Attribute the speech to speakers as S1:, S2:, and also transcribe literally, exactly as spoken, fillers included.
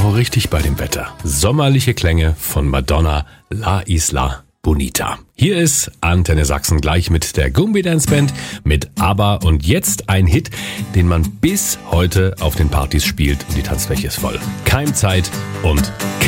S1: genau richtig bei dem Wetter. Sommerliche Klänge von Madonna, La Isla Bonita. Hier ist Antenne Sachsen gleich mit der Gumbi Dance Band, mit ABBA und jetzt ein Hit, den man bis heute auf den Partys spielt und die Tanzfläche ist voll. Keimzeit und